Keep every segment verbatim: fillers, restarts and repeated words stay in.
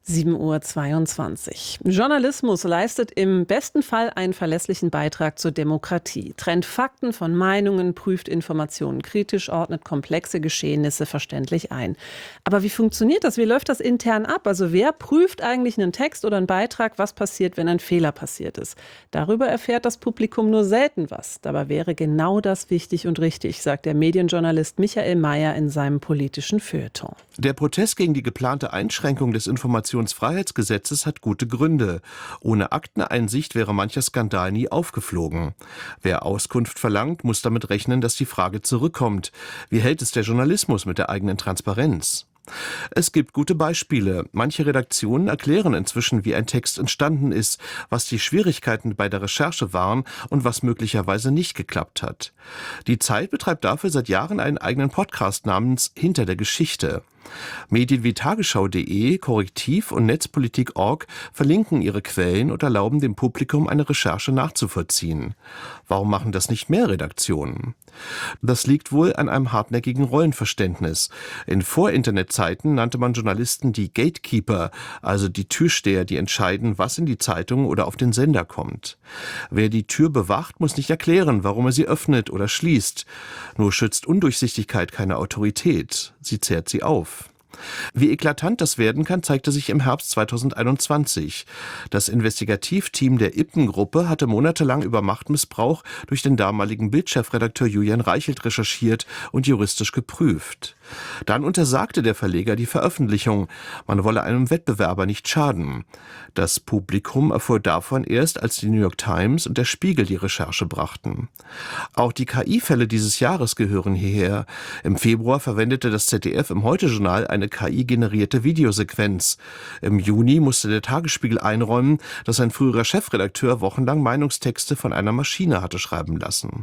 sieben Uhr zweiundzwanzig. Journalismus leistet im besten Fall einen verlässlichen Beitrag zur Demokratie, trennt Fakten von Meinungen, prüft Informationen kritisch, ordnet komplexe Geschehnisse verständlich ein. Aber wie funktioniert das? Wie läuft das intern ab? Also wer prüft eigentlich einen Text oder einen Beitrag, was passiert, wenn ein Fehler passiert ist? Darüber erfährt das Publikum nur selten was. Dabei wäre genau das wichtig und richtig, sagt der Medienjournalist Michael Mayer in seinem politischen Feuilleton. Der Protest gegen die geplante Einschränkung des Informationsfreiheitsgesetzes hat gute Gründe. Ohne Akteneinsicht wäre mancher Skandal nie aufgeflogen. Wer Auskunft verlangt, muss damit rechnen, dass die Frage zurückkommt: Wie hält es der Journalismus mit der eigenen Transparenz? Es gibt gute Beispiele. Manche Redaktionen erklären inzwischen, wie ein Text entstanden ist, was die Schwierigkeiten bei der Recherche waren und was möglicherweise nicht geklappt hat. Die Zeit betreibt dafür seit Jahren einen eigenen Podcast namens Hinter der Geschichte. Medien wie Tagesschau punkt de, Korrektiv und Netzpolitik punkt org verlinken ihre Quellen und erlauben dem Publikum, eine Recherche nachzuvollziehen. Warum machen das nicht mehr Redaktionen? Das liegt wohl an einem hartnäckigen Rollenverständnis. In Vor-Internet-Zeiten nannte man Journalisten die Gatekeeper, also die Türsteher, die entscheiden, was in die Zeitung oder auf den Sender kommt. Wer die Tür bewacht, muss nicht erklären, warum er sie öffnet oder schließt. Nur schützt Undurchsichtigkeit keine Autorität. Sie zehrt sie auf. Wie eklatant das werden kann, zeigte sich im Herbst zweitausendeinundzwanzig. Das Investigativteam der Ippen-Gruppe hatte monatelang über Machtmissbrauch durch den damaligen Bild-Chefredakteur Julian Reichelt recherchiert und juristisch geprüft. Dann untersagte der Verleger die Veröffentlichung. Man wolle einem Wettbewerber nicht schaden. Das Publikum erfuhr davon erst, als die New York Times und der Spiegel die Recherche brachten. Auch die K I-Fälle dieses Jahres gehören hierher. Im Februar verwendete das Z D F im Heute-Journal eine K I-generierte Videosequenz. Im Juni musste der Tagesspiegel einräumen, dass ein früherer Chefredakteur wochenlang Meinungstexte von einer Maschine hatte schreiben lassen.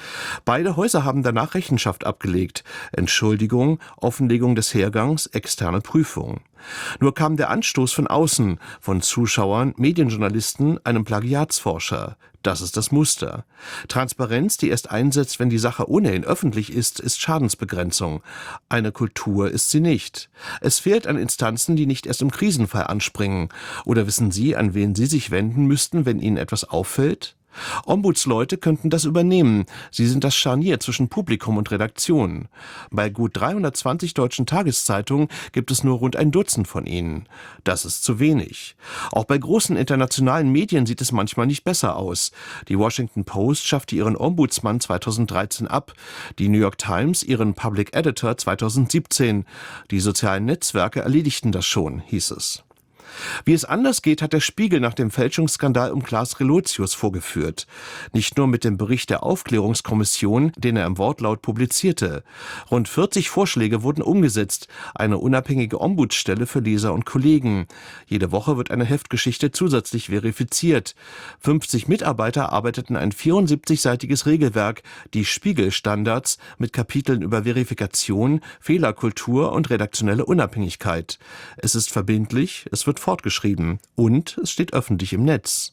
Beide Häuser haben danach Rechenschaft abgelegt. Entschuldigung, Offenlegung des Hergangs, externe Prüfung. Nur kam der Anstoß von außen, von Zuschauern, Medienjournalisten, einem Plagiatsforscher. Das ist das Muster. Transparenz, die erst einsetzt, wenn die Sache ohnehin öffentlich ist, ist Schadensbegrenzung. Eine Kultur ist sie nicht. Es fehlt an Instanzen, die nicht erst im Krisenfall anspringen. Oder wissen Sie, an wen Sie sich wenden müssten, wenn Ihnen etwas auffällt? Ombudsleute könnten das übernehmen. Sie sind das Scharnier zwischen Publikum und Redaktion. Bei gut dreihundertzwanzig deutschen Tageszeitungen gibt es nur rund ein Dutzend von ihnen. Das ist zu wenig. Auch bei großen internationalen Medien sieht es manchmal nicht besser aus. Die Washington Post schaffte ihren Ombudsmann zweitausenddreizehn ab, die New York Times ihren Public Editor zweitausendsiebzehn. Die sozialen Netzwerke erledigten das schon, hieß es. Wie es anders geht, hat der Spiegel nach dem Fälschungsskandal um Klaas Relotius vorgeführt. Nicht nur mit dem Bericht der Aufklärungskommission, den er im Wortlaut publizierte. Rund vierzig Vorschläge wurden umgesetzt, eine unabhängige Ombudsstelle für Leser und Kollegen. Jede Woche wird eine Heftgeschichte zusätzlich verifiziert. fünfzig Mitarbeiter arbeiteten ein vierundsiebzigseitiges Regelwerk, die Spiegel-Standards, mit Kapiteln über Verifikation, Fehlerkultur und redaktionelle Unabhängigkeit. Es ist verbindlich, es wird fortgeschrieben und es steht öffentlich im Netz.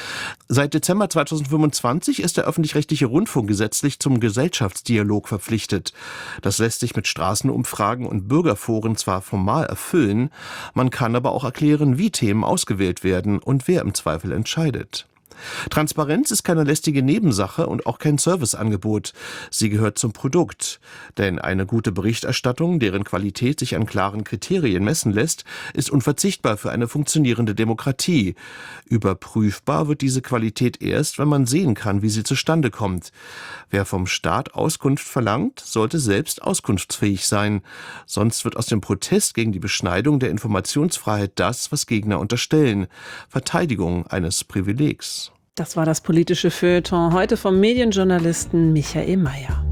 Seit Dezember zweitausendfünfundzwanzig ist der öffentlich-rechtliche Rundfunk gesetzlich zum Gesellschaftsdialog verpflichtet. Das lässt sich mit Straßenumfragen und Bürgerforen zwar formal erfüllen, man kann aber auch erklären, wie Themen ausgewählt werden und wer im Zweifel entscheidet. Transparenz ist keine lästige Nebensache und auch kein Serviceangebot. Sie gehört zum Produkt. Denn eine gute Berichterstattung, deren Qualität sich an klaren Kriterien messen lässt, ist unverzichtbar für eine funktionierende Demokratie. Überprüfbar wird diese Qualität erst, wenn man sehen kann, wie sie zustande kommt. Wer vom Staat Auskunft verlangt, sollte selbst auskunftsfähig sein. Sonst wird aus dem Protest gegen die Beschneidung der Informationsfreiheit das, was Gegner unterstellen: Verteidigung eines Privilegs. Das war das politische Feuilleton heute vom Medienjournalisten Michael Mayer.